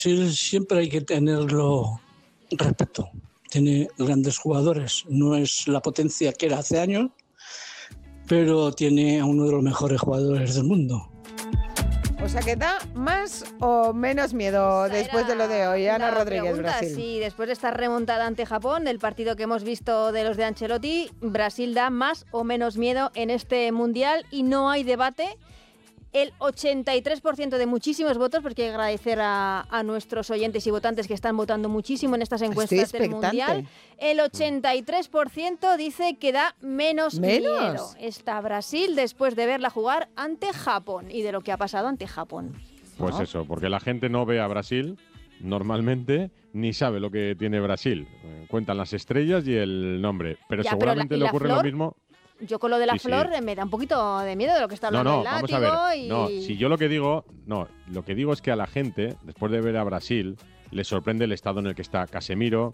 Sí, siempre hay que tenerlo respeto. Tiene grandes jugadores, no es la potencia que era hace años, pero tiene a uno de los mejores jugadores del mundo. O sea, que da más o menos miedo después de lo de hoy, Ana Rodríguez, Brasil. Sí, después de esta remontada ante Japón, del partido que hemos visto de los de Ancelotti, Brasil da más o menos miedo en este Mundial y no hay debate. El 83% de muchísimos votos, porque hay que agradecer a nuestros oyentes y votantes que están votando muchísimo en estas encuestas del Mundial. El 83% dice que da menos miedo. Está Brasil después de verla jugar ante Japón y de lo que ha pasado ante Japón. Pues eso, porque la gente no ve a Brasil normalmente ni sabe lo que tiene Brasil. Cuentan las estrellas y el nombre, pero seguramente le ocurre lo mismo. Yo con lo de la flor me da un poquito de miedo de lo que está hablando el látigo. Vamos a ver. Y... No, si yo lo que digo es que a la gente, después de ver a Brasil, le sorprende el estado en el que está Casemiro,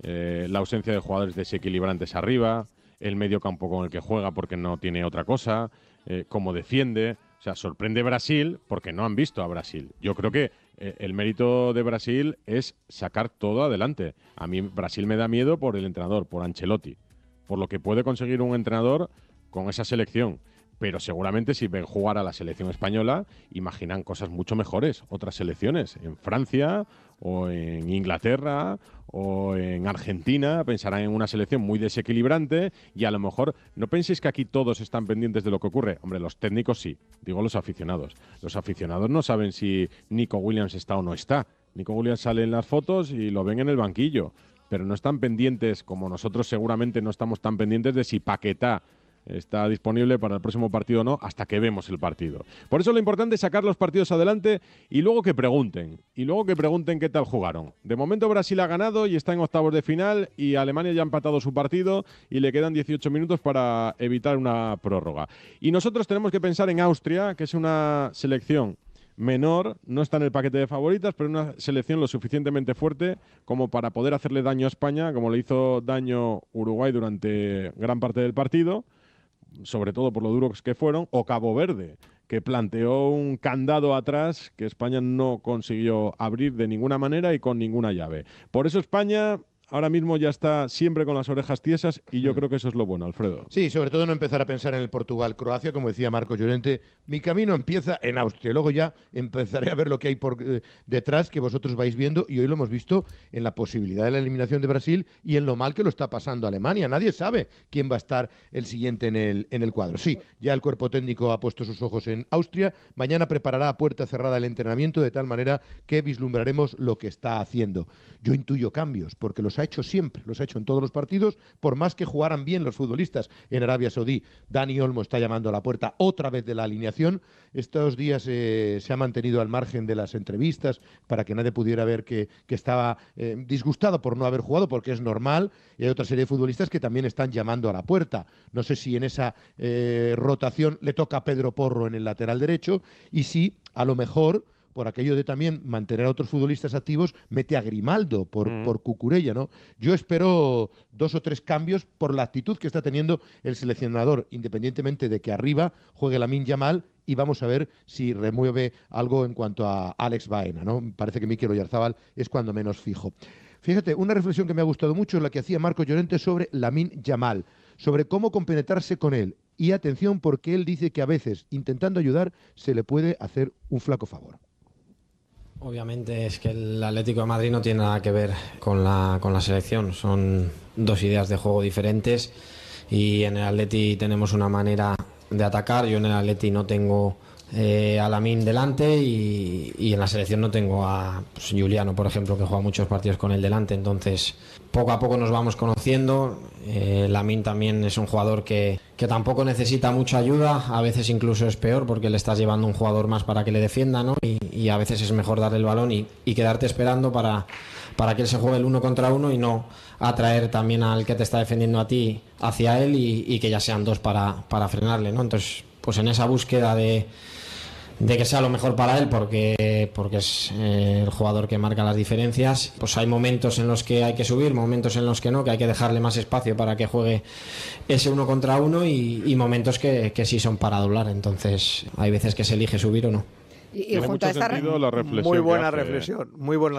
la ausencia de jugadores desequilibrantes arriba, el medio campo con el que juega porque no tiene otra cosa, cómo defiende. O sea, sorprende Brasil porque no han visto a Brasil. Yo creo que el mérito de Brasil es sacar todo adelante. A mí Brasil me da miedo por el entrenador, por Ancelotti, por lo que puede conseguir un entrenador con esa selección. Pero seguramente si ven jugar a la selección española, imaginan cosas mucho mejores, otras selecciones, en Francia o en Inglaterra o en Argentina, pensarán en una selección muy desequilibrante y a lo mejor no penséis que aquí todos están pendientes de lo que ocurre. Hombre, los técnicos sí, digo los aficionados. Los aficionados no saben si Nico Williams está o no está. Nico Williams sale en las fotos y lo ven en el banquillo, pero no están pendientes, como nosotros seguramente no estamos tan pendientes de si Paquetá está disponible para el próximo partido o no, hasta que vemos el partido. Por eso lo importante es sacar los partidos adelante y luego que pregunten. Qué tal jugaron. De momento Brasil ha ganado y está en octavos de final y Alemania ya ha empatado su partido y le quedan 18 minutos para evitar una prórroga. Y nosotros tenemos que pensar en Austria, que es una selección menor, no está en el paquete de favoritas, pero una selección lo suficientemente fuerte como para poder hacerle daño a España, como le hizo daño Uruguay durante gran parte del partido, sobre todo por lo duros que fueron, o Cabo Verde, que planteó un candado atrás que España no consiguió abrir de ninguna manera y con ninguna llave. Por eso España ahora mismo ya está siempre con las orejas tiesas y yo creo que eso es lo bueno, Alfredo. Sí, sobre todo no empezar a pensar en el Portugal-Croacia, como decía Marco Llorente. Mi camino empieza en Austria, luego ya empezaré a ver lo que hay por detrás que vosotros vais viendo y hoy lo hemos visto en la posibilidad de la eliminación de Brasil y en lo mal que lo está pasando Alemania. Nadie sabe quién va a estar el siguiente en el cuadro. Sí, ya el cuerpo técnico ha puesto sus ojos en Austria. Mañana preparará a puerta cerrada el entrenamiento de tal manera que vislumbraremos lo que está haciendo. Yo intuyo cambios porque los ha hecho siempre, los ha hecho en todos los partidos, por más que jugaran bien los futbolistas en Arabia Saudí. Dani Olmo está llamando a la puerta otra vez de la alineación. Estos días se ha mantenido al margen de las entrevistas para que nadie pudiera ver que estaba disgustado por no haber jugado, porque es normal. Y hay otra serie de futbolistas que también están llamando a la puerta. No sé si en esa rotación le toca a Pedro Porro en el lateral derecho y si a lo mejor, por aquello de también mantener a otros futbolistas activos, mete a Grimaldo por Cucurella, ¿no? Yo espero 2 o 3 cambios por la actitud que está teniendo el seleccionador, independientemente de que arriba juegue Lamine Yamal, y vamos a ver si remueve algo en cuanto a Alex Baena, ¿no? Parece que Mikel Oyarzabal es cuando menos fijo. Fíjate, una reflexión que me ha gustado mucho es la que hacía Marco Llorente sobre Lamine Yamal, sobre cómo compenetrarse con él. Y atención, porque él dice que a veces, intentando ayudar, se le puede hacer un flaco favor. Obviamente es que el Atlético de Madrid no tiene nada que ver con la selección, son 2 ideas de juego diferentes y en el Atleti tenemos una manera de atacar. Yo en el Atleti no tengo a Lamine delante y en la selección no tengo a Juliano, por ejemplo, que juega muchos partidos con él delante. Entonces poco a poco nos vamos conociendo. Lamine también es un jugador que tampoco necesita mucha ayuda, a veces incluso es peor porque le estás llevando un jugador más para que le defienda, ¿no? Y a veces es mejor darle el balón y quedarte esperando para que él se juegue el 1 contra 1 y no atraer también al que te está defendiendo a ti hacia él y que ya sean 2 para frenarle, ¿no? Entonces, pues en esa búsqueda de que sea lo mejor para él porque es el jugador que marca las diferencias, pues hay momentos en los que hay que subir, momentos en los que no, que hay que dejarle más espacio para que juegue ese 1 contra 1 y momentos que sí son para doblar. Entonces hay veces que se elige subir o no. Y Tiene junto mucho a esta sentido la reflexión Muy que buena hace, reflexión, muy buena